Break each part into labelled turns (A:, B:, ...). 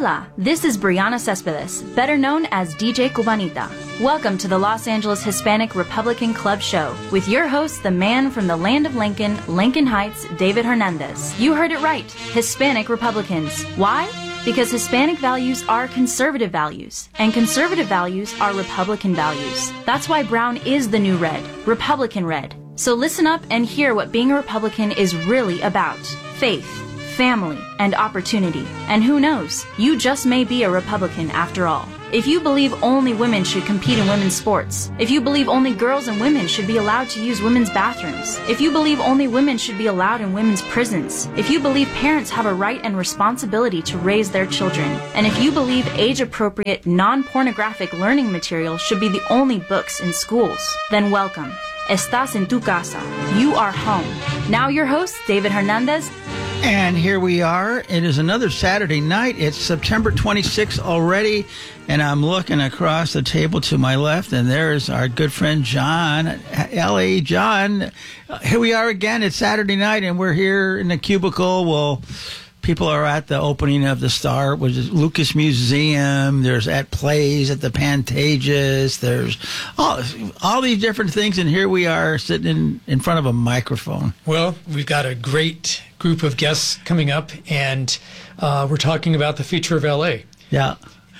A: Hola, this is Brianna Cespedes, better known as DJ Cubanita. Welcome to the Los Angeles Hispanic Republican Club Show with your host, the man from the land of Lincoln, Lincoln Heights, David Hernandez. You heard it right, Hispanic Republicans. Why? Because Hispanic values are conservative values, and conservative values are Republican values. That's why brown is the new red, Republican red. So listen up and hear what being a Republican is really about. Faith, family, and opportunity. And who knows, you just may be a Republican after all. If you believe only women should compete in women's sports, if you believe only girls and women should be allowed to use women's bathrooms, if you believe only women should be allowed in women's prisons, if you believe parents have a right and responsibility to raise their children, and if you believe age-appropriate, non-pornographic learning material should be the only books in schools, then welcome. Estás en tu casa. You are home. Now your host, David Hernandez.
B: And here we are. It is another Saturday night. It's September 26th already, and I'm looking across the table to my left, and there's our good friend John. L.A. John, here we are again. It's Saturday night, and we're here in the cubicle. Well, people are at the opening of the Star, which is Lucas Museum. There's at plays at the Pantages. There's all these different things, and here we are sitting in front of a microphone.
C: Well, we've got a great group of guests coming up, and we're talking about the future of L.A.
B: Yeah.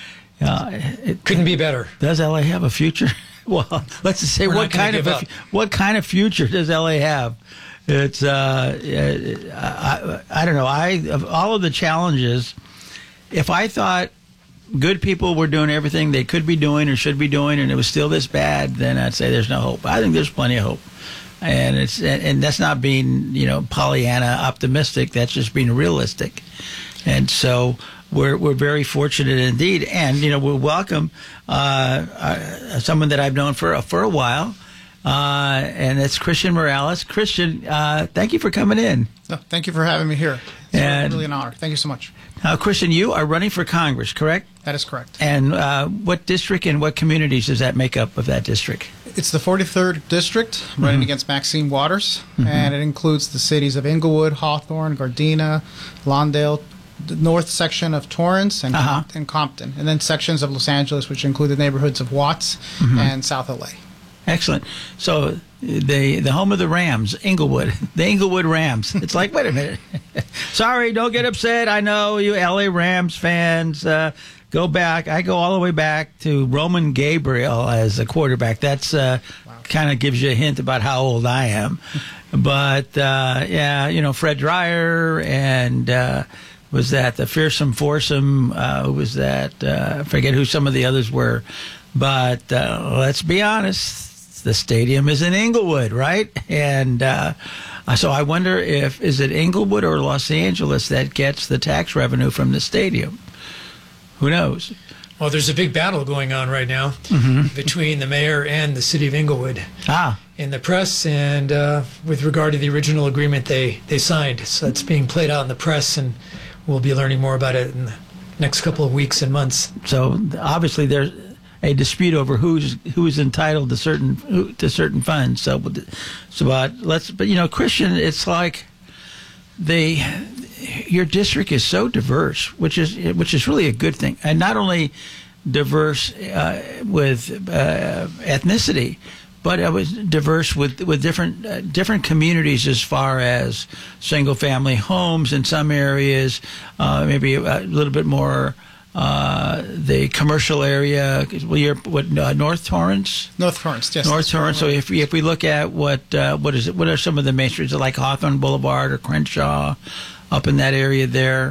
C: It couldn't be better.
B: Does L.A. have a future? Well, let's just say what kind of future does L.A. have? It's I don't know. Of all of the challenges, if I thought good people were doing everything they could be doing or should be doing, and it was still this bad, then I'd say there's no hope. I think there's plenty of hope, and that's not being Pollyanna optimistic. That's just being realistic, and so we're very fortunate indeed, and we'll welcome someone that I've known for a while. And it's Christian Morales. Christian, thank you for coming in.
D: No, thank you for having me here. It's really an honor. Thank you so much.
B: Christian, you are running for Congress, correct?
D: That is correct.
B: And what district and what communities does that make up of that district?
D: It's the 43rd District, running against Maxine Waters, and it includes the cities of Inglewood, Hawthorne, Gardena, Lawndale, the north section of Torrance, and Compton, and then sections of Los Angeles, which include the neighborhoods of Watts and South LA.
B: Excellent. So the home of the Rams, Inglewood, the Inglewood Rams. It's like, wait a minute. Sorry, don't get upset. I know you LA Rams fans. Go back. I go all the way back to Roman Gabriel as a quarterback. That's kind of gives you a hint about how old I am. But Fred Dreyer and was that the Fearsome Foursome? Who was that? I forget who some of the others were. But let's be honest. The stadium is in Inglewood, right? And so I wonder is it Inglewood or Los Angeles that gets the tax revenue from the stadium? Who knows?
C: Well, there's a big battle going on right now between the mayor and the city of Inglewood in the press and with regard to the original agreement they signed. So that's being played out in the press, and we'll be learning more about it in the next couple of weeks and months.
B: So obviously there's a dispute over who's entitled to certain funds. But Christian, it's like your district is so diverse, which is really a good thing, and not only diverse with ethnicity, but it was diverse with different communities as far as single family homes in some areas, maybe a little bit more. The commercial area, North Torrance?
D: North Torrance, yes.
B: North Torrance. So if we look at what is it? What are some of the main streets like Hawthorne Boulevard or Crenshaw, up in that area there?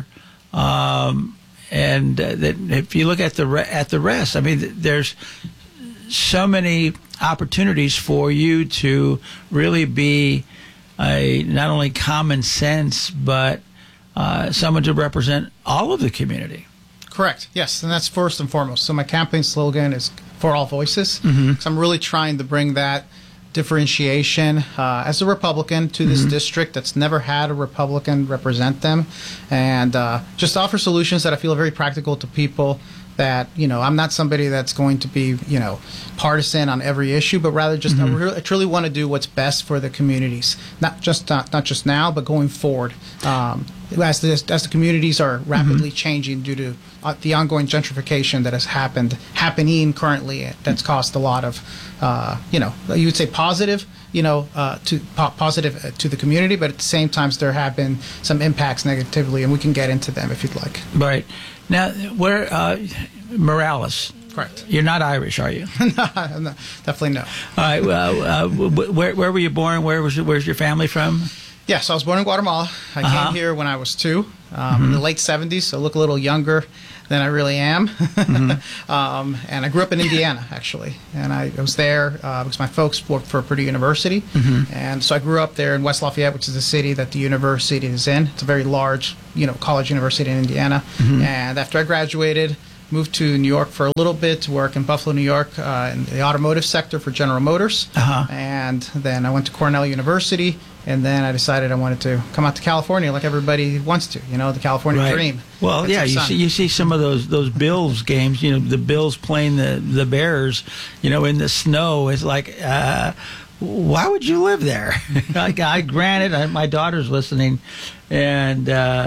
B: If you look at the rest, I mean, there's so many opportunities for you to really be not only common sense, but someone to represent all of the community.
D: Correct. Yes, and that's first and foremost. So my campaign slogan is "For All Voices." So I'm really trying to bring that differentiation as a Republican to this district that's never had a Republican represent them, and just offer solutions that I feel are very practical to people. That I'm not somebody that's going to be partisan on every issue, but rather just I truly want to do what's best for the communities, not just now, but going forward. as the communities are rapidly changing due to the ongoing gentrification that is happening currently, that's caused a lot of, you would say positive, positive to the community, but at the same time, there have been some impacts negatively, and we can get into them if you'd like.
B: Right. Now, where Morales?
D: Correct.
B: You're not Irish, are you?
D: No, definitely no.
B: All right. Where were you born? Where's your family from?
D: Yeah, so I was born in Guatemala. I came here when I was 2, in the late 70s, so I look a little younger than I really am. And I grew up in Indiana, actually. And I was there because my folks worked for Purdue University. And so I grew up there in West Lafayette, which is the city that the university is in. It's a very large, college university in Indiana. And after I graduated, moved to New York for a little bit to work in Buffalo, New York, in the automotive sector for General Motors. And then I went to Cornell University, and then I decided I wanted to come out to California like everybody wants to, the California dream.
B: Well,
D: That's
B: you see some of those Bills games, the Bills playing the Bears, in the snow. It's like, why would you live there? Granted, my daughter's listening, and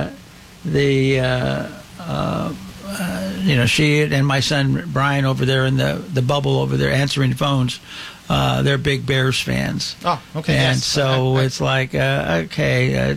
B: she and my son Brian over there in the bubble over there answering phones, they're big Bears fans.
D: Oh, okay.
B: And
D: yes.
B: so it's like, okay.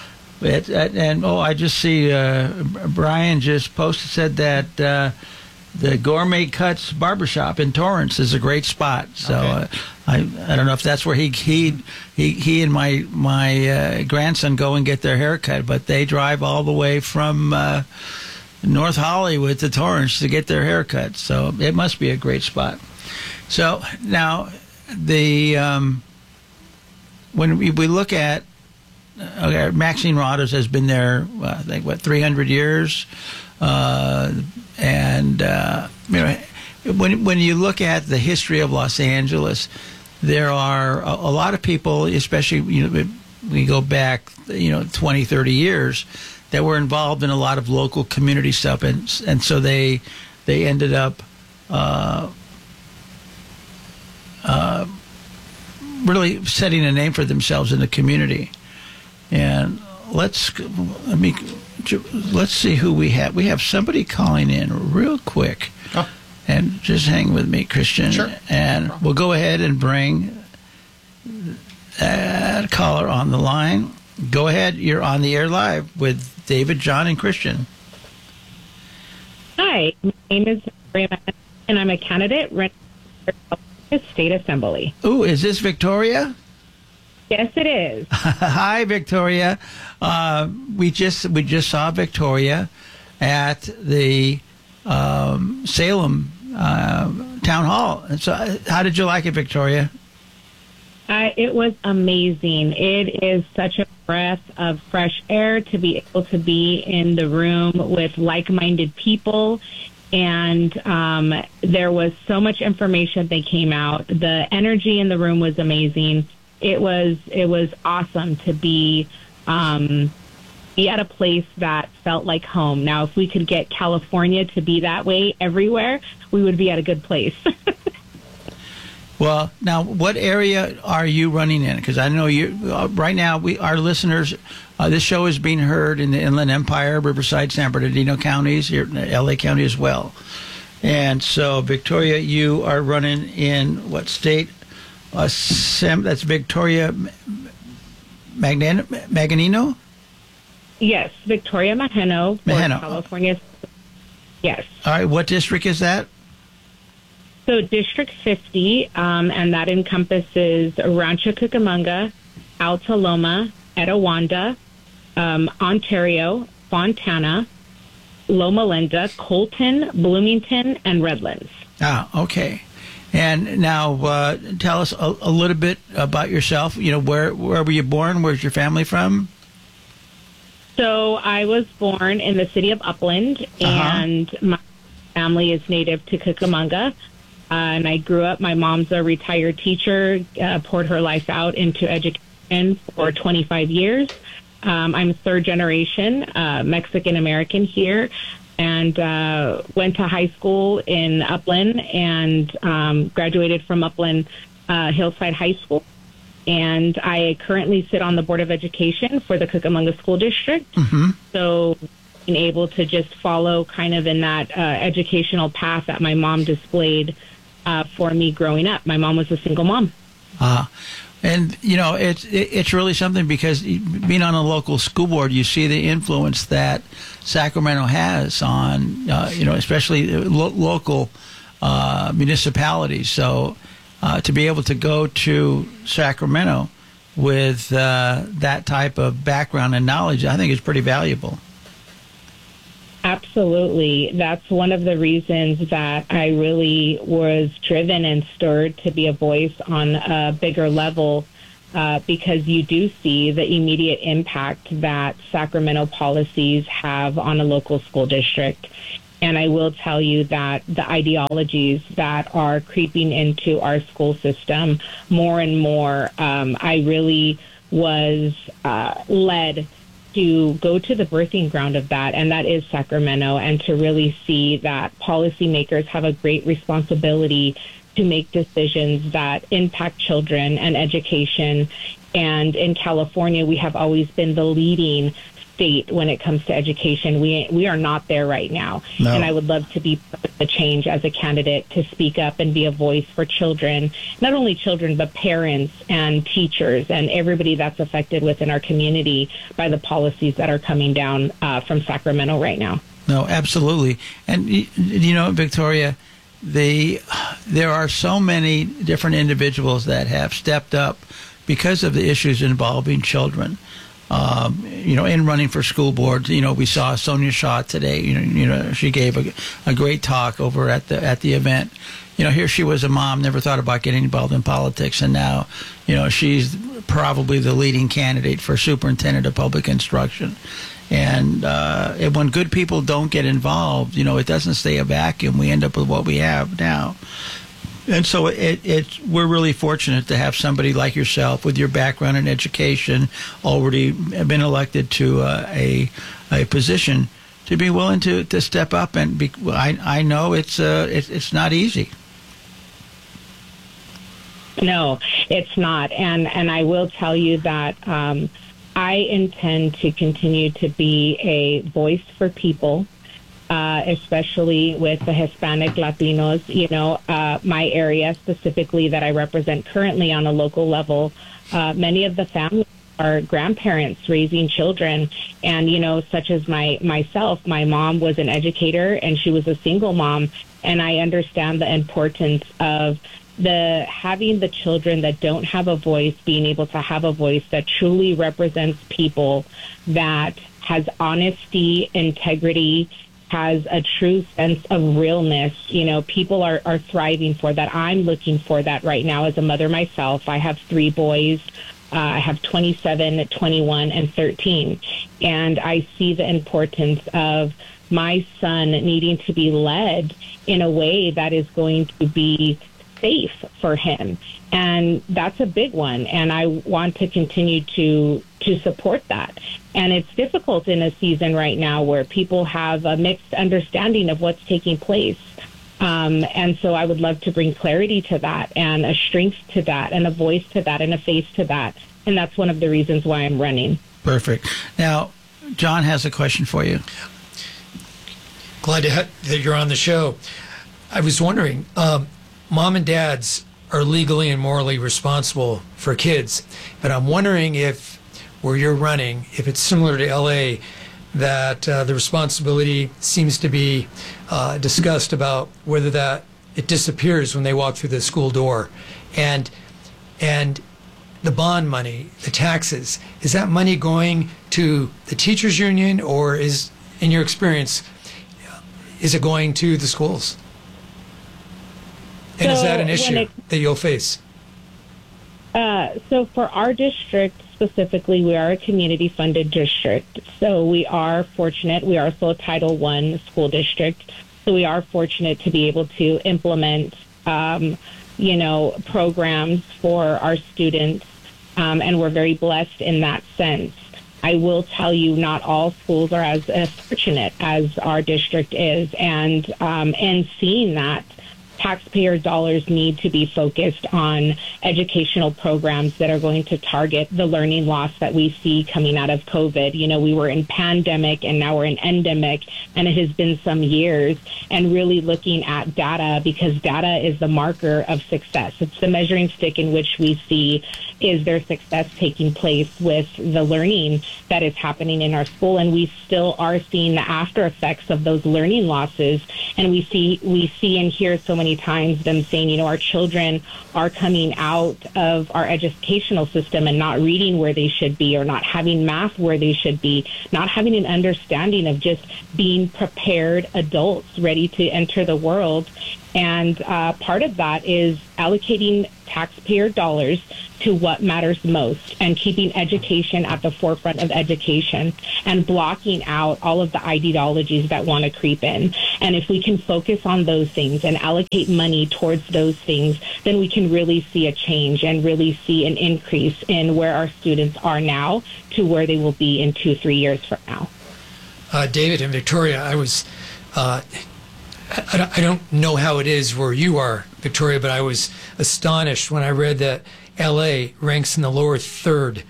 B: I just see Brian just said that the Gourmet Cuts Barbershop in Torrance is a great spot. So I don't know if that's where he and my grandson go and get their haircut, but they drive all the way from North Hollywood to Torrance to get their haircut. So it must be a great spot. So now when we look at Maxine Waters has been there, I think 300 years, when you look at the history of Los Angeles, there are a lot of people, especially we go back 20, 30 years, that were involved in a lot of local community stuff, and so they ended up really setting a name for themselves in the community. And let's see who we have. We have somebody calling in real quick.
D: Oh.
B: And just hang with me, Christian.
D: Sure.
B: And we'll go ahead and bring that caller on the line. Go ahead. You're on the air live with David, John, and Christian.
E: Hi, my name is Victoria, and I'm a candidate running for the State Assembly.
B: Ooh, is this Victoria?
E: Yes, it is.
B: Hi, Victoria. We just saw Victoria at the Salem Town Hall. And so, how did you like it, Victoria?
E: It was amazing. It is such a breath of fresh air to be able to be in the room with like-minded people. And there was so much information that came out. The energy in the room was amazing. It was awesome to be at a place that felt like home. Now, if we could get California to be that way everywhere, we would be at a good place.
B: Well, now, what area are you running in? Because I know you right now. Our listeners, this show is being heard in the Inland Empire, Riverside, San Bernardino counties, here in L.A. County as well. And so, Victoria, you are running in what state? That's Victoria Maganino?
E: Yes, Victoria Maheno for California. Yes.
B: All right. What district is that?
E: So District 50, and that encompasses Rancho Cucamonga, Alta Loma, Etiwanda, Ontario, Fontana, Loma Linda, Colton, Bloomington, and Redlands.
B: Ah, okay. And now tell us a little bit about yourself. Where were you born? Where's your family from?
E: So I was born in the city of Upland, and my family is native to Cucamonga. And I grew up, my mom's a retired teacher, poured her life out into education for 25 years. I'm third generation Mexican-American here, and went to high school in Upland and graduated from Upland Hillside High School. And I currently sit on the Board of Education for the Cucamonga School District. So being able to just follow kind of in that educational path that my mom displayed for me growing up. My mom was a single mom.
B: And, you know, it's really something because being on a local school board, you see the influence that Sacramento has on, you know, especially local municipalities. So to be able to go to Sacramento with that type of background and knowledge, I think is pretty valuable.
E: Absolutely. That's one of the reasons that I really was driven and stirred to be a voice on a bigger level, because you do see the immediate impact that Sacramento policies have on a local school district. And I will tell you that the ideologies that are creeping into our school system more and more, I really was led to go to the birthing ground of that, and that is Sacramento, and to really see that policymakers have a great responsibility to make decisions that impact children and education. And in California, we have always been the leading state when it comes to education. We are not there right now. No. And I would love to be part of the change as a candidate to speak up and be a voice for children, not only children, but parents and teachers and everybody that's affected within our community by the policies that are coming down from Sacramento right now.
B: No, absolutely. And, you know, Victoria, there are so many different individuals that have stepped up because of the issues involving children. You know, in running for school boards, you know, we saw Sonia Shaw today. You know, she gave a great talk over at the event. You know, here she was a mom, never thought about getting involved in politics, and now, you know, she's probably the leading candidate for superintendent of public instruction. And when good people don't get involved, you know, it doesn't stay a vacuum. We end up with what we have now. And so we're really fortunate to have somebody like yourself with your background in education, already been elected to a position, to be willing to step up. And I know it's not easy.
E: No, it's not. And I will tell you that I intend to continue to be a voice for people, especially with the Hispanic Latinos. You know, my area specifically that I represent currently on a local level, many of the families are grandparents raising children. And, you know, such as myself, my mom was an educator and she was a single mom. And I understand the importance of having the children that don't have a voice, being able to have a voice that truly represents people, that has honesty, integrity, has a true sense of realness. You know, people are thriving for that. I'm looking for that right now as a mother myself. I have 3 boys. I have 27, 21, and 13. And I see the importance of my son needing to be led in a way that is going to be safe for him. And that's a big one. And I want to continue to support that. And it's difficult in a season right now where people have a mixed understanding of what's taking place. And so I would love to bring clarity to that, and a strength to that, and a voice to that, and a face to that. And that's one of the reasons why I'm running.
B: Perfect. Now, John has a question for you.
C: Glad that you're on the show. I was wondering, mom and dads are legally and morally responsible for kids, but I'm wondering if, where you're running, if it's similar to LA, that the responsibility seems to be discussed about whether that it disappears when they walk through the school door, and the bond money, the taxes, is that money going to the teachers union, or is, in your experience, is it going to the schools? And is that an issue that you'll face?
E: So for our district specifically, we are a community-funded district. So we are fortunate. We are also a Title I school district. So we are fortunate to be able to implement, programs for our students. And we're very blessed in that sense. I will tell you, not all schools are as fortunate as our district is. And seeing that taxpayer dollars need to be focused on educational programs that are going to target the learning loss that we see coming out of COVID. You know, we were in pandemic and now we're in endemic, and it has been some years, and really looking at data, because data is the marker of success. It's the measuring stick in which we see, is there success taking place with the learning that is happening in our school, and we still are seeing the after effects of those learning losses. And we see and hear so many times them saying, you know, our children are coming out of our educational system and not reading where they should be, or not having math where they should be, not having an understanding of just being prepared adults ready to enter the world. And part of that is allocating taxpayer dollars to what matters most, and keeping education at the forefront of education, and blocking out all of the ideologies that want to creep in. And if we can focus on those things and allocate money towards those things, then we can really see a change and really see an increase in where our students are now to where they will be in 2-3 years from now.
C: David and Victoria, I was... I don't know how it is where you are, Victoria, but I was astonished when I read that L.A. ranks in the lower third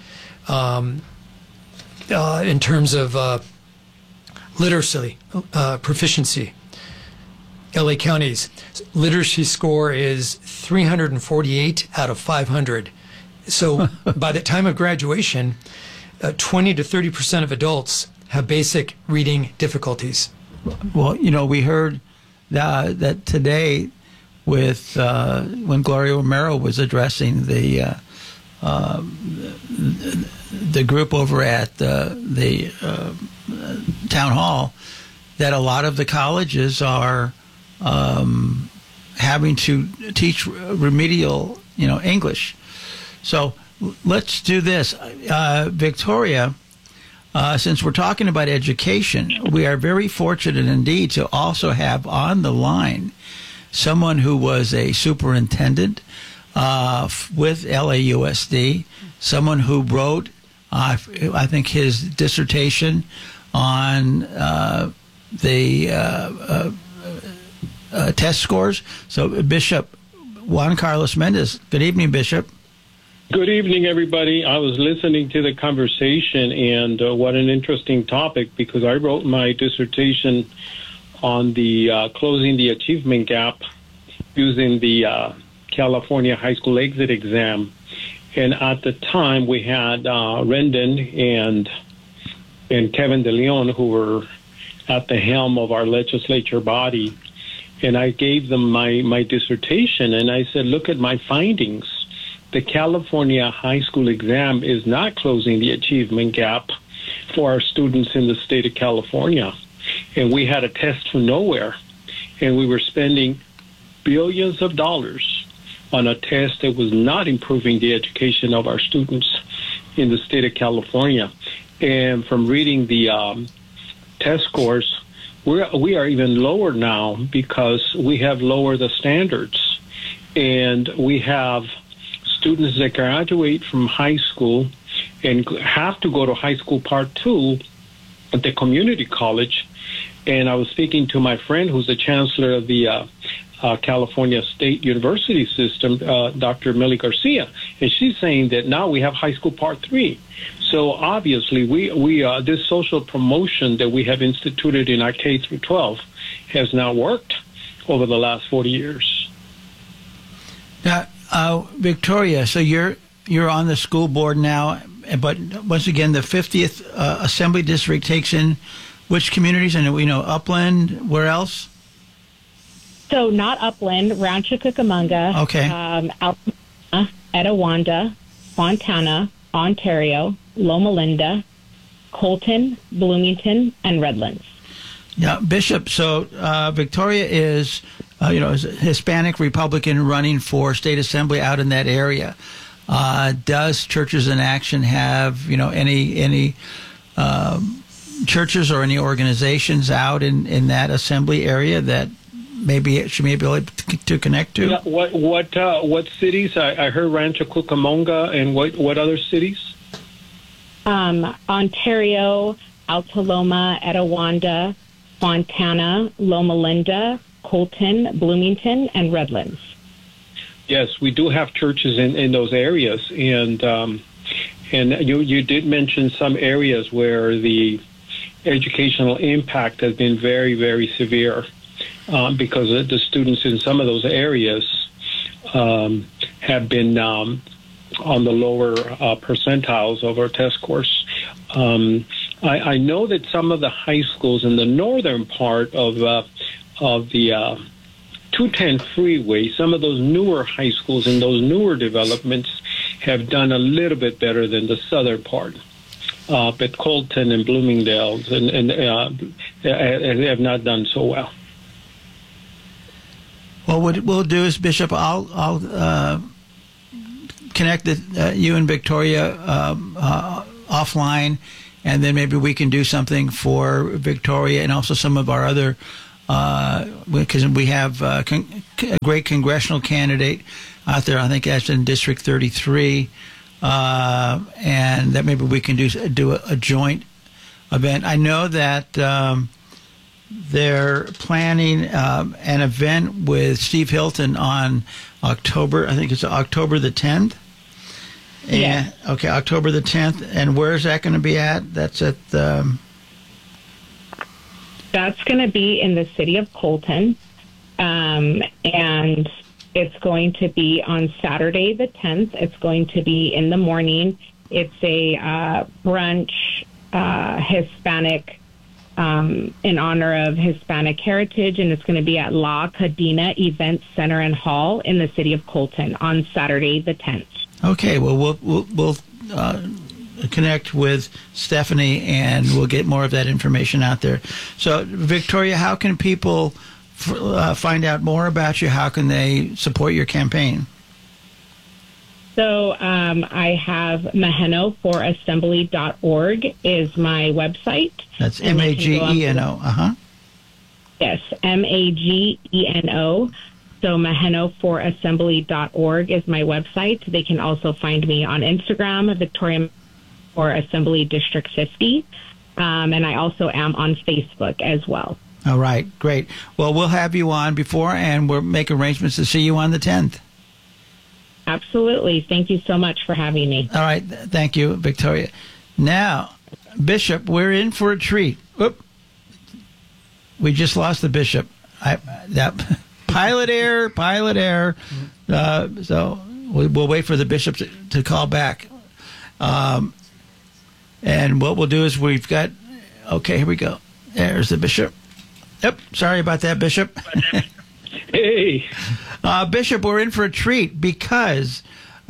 C: in terms of literacy proficiency. L.A. County's literacy score is 348 out of 500. So by the time of graduation, 20 to 30% of adults have basic reading difficulties.
B: Well, you know, we heard that today with when Gloria Romero was addressing the group over at the town hall, that a lot of the colleges are having to teach remedial, you know, English. So let's do this, Victoria. Since we're talking about education, we are very fortunate indeed to also have on the line someone who was a superintendent with LAUSD, someone who wrote, I think, his dissertation on the test scores. So Bishop Juan Carlos Mendez. Good evening, Bishop.
F: Good evening, everybody. I was listening to the conversation, and what an interesting topic, because I wrote my dissertation on the closing the achievement gap using the California high school exit exam. And at the time, we had Rendon and Kevin De Leon, who were at the helm of our legislature body. And I gave them my dissertation, and I said, look at my findings. The California high school exam is not closing the achievement gap for our students in the state of California. And we had a test from nowhere, and we were spending billions of dollars on a test that was not improving the education of our students in the state of California. And from reading the test scores, we are even lower now, because we have lowered the standards, and we have students that graduate from high school and have to go to high school part 2 at the community college. And I was speaking to my friend who's the chancellor of the California State University system, Dr. Millie Garcia, and she's saying that now we have high school part 3. So obviously we this social promotion that we have instituted in our K through 12 has not worked over the last 40 years.
B: Now, Victoria, so you're on the school board now, but once again, the 50th Assembly District takes in which communities? And we know Upland, where else?
E: So not Upland, Rancho Cucamonga,
B: okay.
E: Altamira, Etiwanda, Fontana, Ontario, Loma Linda, Colton, Bloomington, and Redlands.
B: Yeah, Bishop, so Victoria is... is a Hispanic Republican running for state assembly out in that area. Does Churches in Action have, any churches or any organizations out in that assembly area that maybe she may be able to connect to?
F: Yeah, what cities? I heard Rancho Cucamonga, and what other cities?
E: Ontario, Alta Loma, Etiwanda, Fontana, Loma Linda, Colton, Bloomington, and Redlands.
F: Yes, we do have churches in those areas, and you did mention some areas where the educational impact has been very, very severe because the students in some of those areas have been on the lower percentiles of our test scores. I know that some of the high schools in the northern part of the 210 freeway, some of those newer high schools and those newer developments have done a little bit better than the southern part. But Colton and Bloomingdale's and have not done so well.
B: Well, what we'll do is, Bishop, I'll connect you and Victoria offline, and then maybe we can do something for Victoria and also some of our other, because we have a great congressional candidate out there. I think that's in District 33, and that maybe we can do a joint event. I know that they're planning an event with Steve Hilton on October. I think it's October the 10th.
E: Yeah.
B: Okay, October the 10th. And where is that going to be at? That's at the...
E: That's going to be in the city of Colton, and it's going to be on Saturday the 10th. It's going to be in the morning. It's a brunch, Hispanic, in honor of Hispanic heritage, and it's going to be at La Cadena Event Center and Hall in the city of Colton on Saturday the 10th.
B: Okay, well, we'll connect with Stephanie, and we'll get more of that information out there. So, Victoria, how can people find out more about you? How can they support your campaign?
E: So I have MagenoForAssembly.org is my website.
B: That's MAGENO.
E: Yes, MAGENO. So MagenoForAssembly.org is my website. They can also find me on Instagram, Victoria for Assembly District 50. And I also am on Facebook as well.
B: All right, great. Well, we'll have you on before, and we'll make arrangements to see you on the 10th.
E: Absolutely. Thank you so much for having me.
B: All right. Thank you, Victoria. Now, Bishop, we're in for a treat. Oop. We just lost the Bishop. Pilot error. So we'll wait for the Bishop to call back. And what we'll do is we've got... Okay, here we go. There's the Bishop. Yep. Sorry about that, Bishop.
F: Hey.
B: Bishop, we're in for a treat because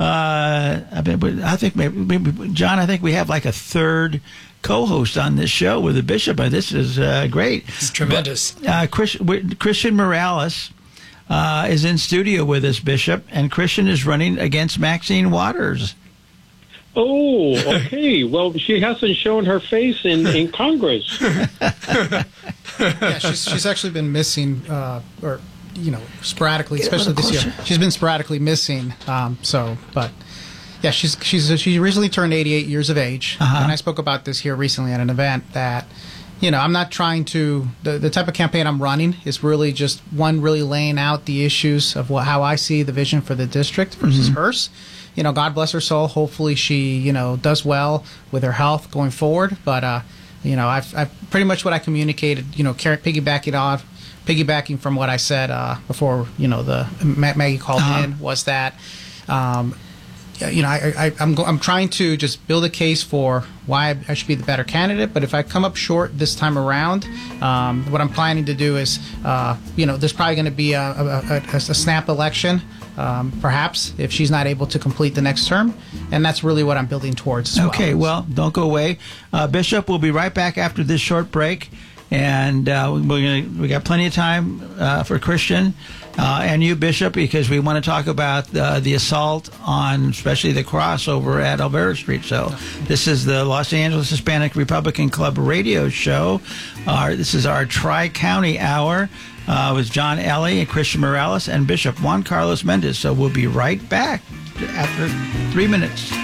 B: I think maybe John, I think we have like a third co-host on this show with the Bishop. This is great.
C: It's tremendous.
B: Christian Morales is in studio with us, Bishop, and Christian is running against Maxine Waters.
F: Oh, okay. Well, she hasn't shown her face in Congress.
D: Yeah, she's actually been missing, sporadically, especially this year. She's been sporadically missing. But yeah, she recently turned 88 years of age, and I spoke about this here recently at an event that, I'm not trying to. The type of campaign I'm running is really just really laying out the issues of how I see the vision for the district versus hers. God bless her soul. Hopefully she, does well with her health going forward. But, I've pretty much what I communicated, piggybacking from what I said before, Maggie called in, was that, I'm trying to just build a case for why I should be the better candidate. But if I come up short this time around, what I'm planning to do is, there's probably going to be a snap election. Perhaps if she's not able to complete the next term, and that's really what I'm building towards as
B: okay, well, don't go away. Bishop, we'll be right back after this short break, and we got plenty of time for Christian and you, Bishop, because we want to talk about the assault on especially the crossover at Alvera Street. So this is the Los Angeles Hispanic Republican Club radio show. This is our Tri-County Hour. With John Ellie and Christian Morales and Bishop Juan Carlos Mendez. So we'll be right back after 3 minutes.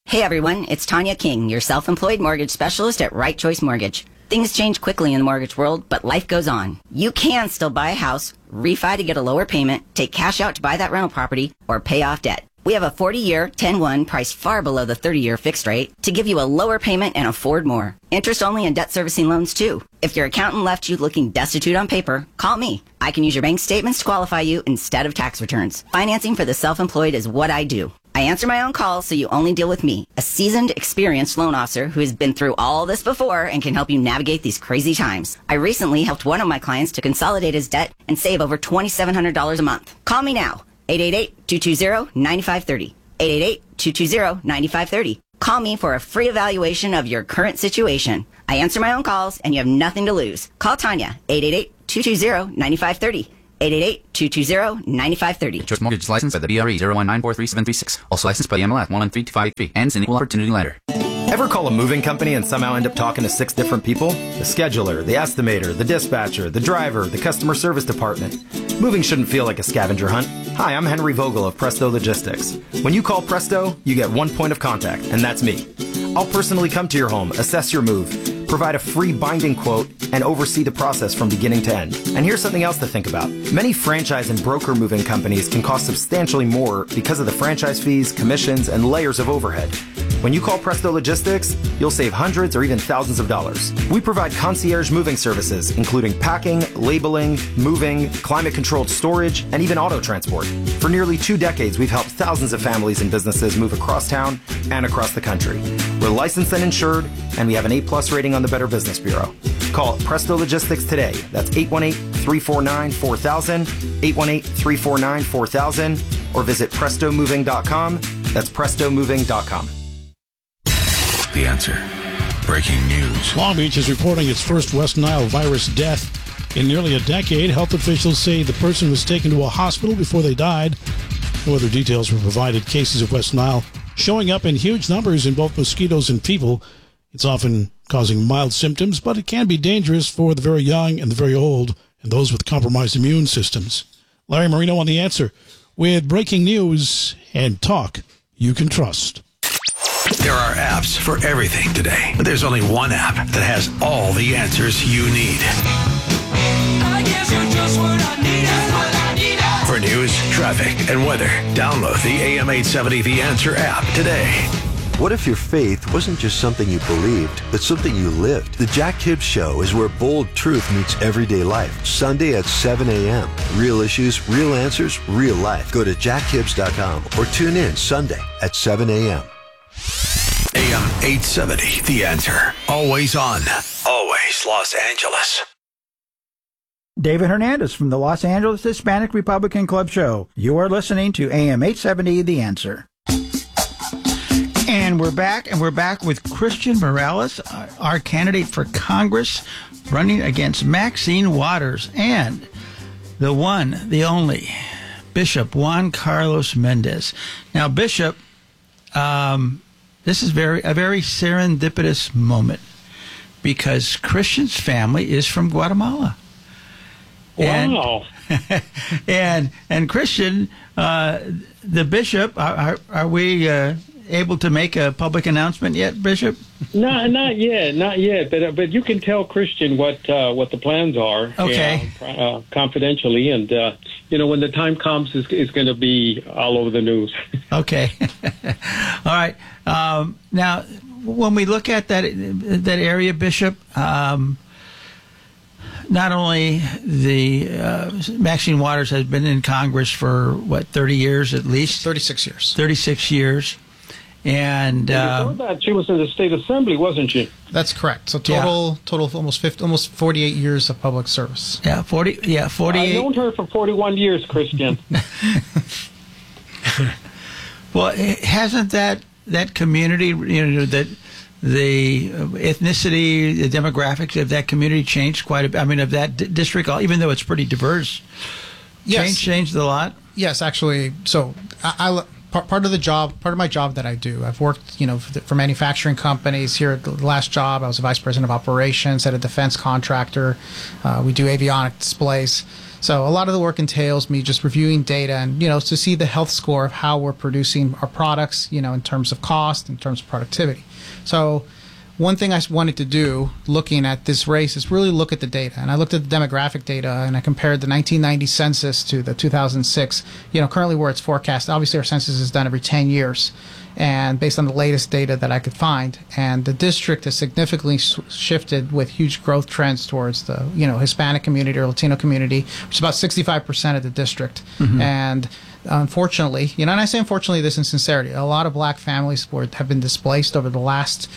G: Hey everyone, it's Tanya King, your self-employed mortgage specialist at Right Choice Mortgage. Things change quickly in the mortgage world, but life goes on. You can still buy a house, refi to get a lower payment, take cash out to buy that rental property, or pay off debt. We have a 40-year, 10-1 priced far below the 30-year fixed rate to give you a lower payment and afford more. Interest only and debt servicing loans too. If your accountant left you looking destitute on paper, call me. I can use your bank statements to qualify you instead of tax returns. Financing for the self-employed is what I do. I answer my own calls, so you only deal with me, a seasoned, experienced loan officer who has been through all this before and can help you navigate these crazy times. I recently helped one of my clients to consolidate his debt and save over $2,700 a month. Call me now, 888-220-9530. 888-220-9530. Call me for a free evaluation of your current situation. I answer my own calls, and you have nothing to lose. Call Tanya, 888-220-9530. 888-220-9530.
H: Choice Mortgage licensed by the BRE 019433736. Also licensed by the MLS 1132583 and is an equal opportunity lender.
I: Ever call a moving company and somehow end up talking to 6 different people? The scheduler, the estimator, the dispatcher, the driver, the customer service department. Moving shouldn't feel like a scavenger hunt. Hi, I'm Henry Vogel of Presto Logistics. When you call Presto, you get one point of contact, and that's me. I'll personally come to your home, assess your move, provide a free binding quote, and oversee the process from beginning to end. And here's something else to think about. Many franchise and broker moving companies can cost substantially more because of the franchise fees, commissions, and layers of overhead. When you call Presto Logistics, you'll save hundreds or even thousands of dollars. We provide concierge moving services, including packing, labeling, moving, climate-controlled storage, and even auto transport. For nearly 2 decades, we've helped thousands of families and businesses move across town and across the country. We're licensed and insured, and we have an A+ rating on the Better Business Bureau. Call Presto Logistics today. That's 818-349-4000, 818-349-4000, or visit prestomoving.com. That's prestomoving.com.
J: The Answer. Breaking news.
K: Long Beach is reporting its first West Nile virus death in nearly a decade. Health officials say the person was taken to a hospital before they died. No other details were provided. Cases of West Nile showing up in huge numbers in both mosquitoes and people. It's often causing mild symptoms, but it can be dangerous for the very young and the very old and those with compromised immune systems. Larry Marino on The Answer with breaking news and talk you can trust.
J: There are apps for everything today, but there's only one app that has all the answers you need. I guess you're just what I need. For news, traffic, and weather, download the AM 870 The Answer app today.
L: What if your faith wasn't just something you believed, but something you lived? The Jack Hibbs Show is where bold truth meets everyday life. Sunday at 7 a.m. Real issues, real answers, real life. Go to jackhibbs.com or tune in Sunday at 7 a.m.
J: AM 870, The Answer. Always on. Always Los Angeles.
B: David Hernandez from the Los Angeles Hispanic Republican Club Show. You are listening to AM 870, The Answer. And we're back with Christian Morales, our candidate for Congress, running against Maxine Waters and the one, the only, Bishop Juan Carlos Mendez. Now, Bishop, this is a very serendipitous moment because Christian's family is from Guatemala.
F: Wow.
B: And Christian, the bishop, are we able to make a public announcement yet, Bishop?
F: Not yet. But you can tell Christian what the plans are.
B: Okay.
F: Confidentially, and when the time comes, it's going to be all over the news. Okay.
B: All right. Now, when we look at that area, Bishop, not only the Maxine Waters has been in Congress for 30 years at least.
D: 36 years.
B: 36 years. And
F: before that, she was in the State Assembly, wasn't she?
D: That's correct. So total almost 48 years of public service.
B: Yeah, 48.
F: I've known her for 41 years, Christian.
B: Well, hasn't that community, that the ethnicity, the demographics of that community changed quite a bit? I mean, of that district, even though it's pretty diverse, changed a lot?
D: Yes, actually. So part part of my job that I do. I've worked, for manufacturing companies. Here at the last job, I was a vice president of operations at a defense contractor. We do avionic displays. So a lot of the work entails me just reviewing data and, to see the health score of how we're producing our products, in terms of cost, in terms of productivity. So one thing I wanted to do looking at this race is really look at the data. And I looked at the demographic data and I compared the 1990 census to the 2006, currently where it's forecast. Obviously, our census is done every 10 years. And based on the latest data that I could find, and the district has significantly shifted with huge growth trends towards the Hispanic community or Latino community, which is about 65% of the district. Mm-hmm. And unfortunately, and I say unfortunately this in sincerity, a lot of black families have been displaced over the last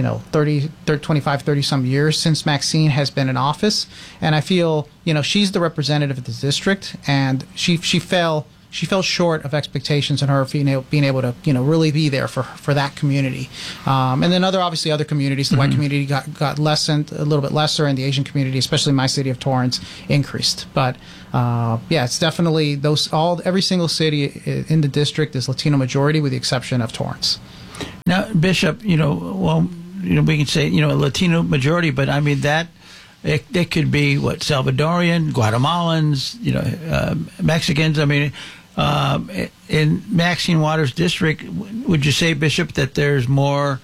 D: 30 some years since Maxine has been in office. And I feel she's the representative of the district, and she fell short of expectations in her being able to really be there for that community, and then other communities. The white community got lessened a little bit lesser, and the Asian community, especially my city of Torrance, increased. But it's definitely every single city in the district is Latino majority, with the exception of Torrance.
B: Now, Bishop, we can say a Latino majority, but I mean that. It could be Salvadorian, Guatemalans, Mexicans. I mean, in Maxine Waters District, would you say, Bishop, that there's more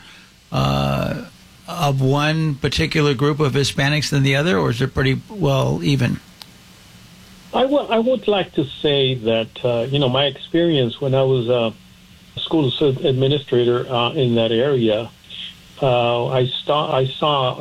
B: of one particular group of Hispanics than the other, or is it pretty well even?
F: I would like to say that my experience when I was a school administrator in that area, I saw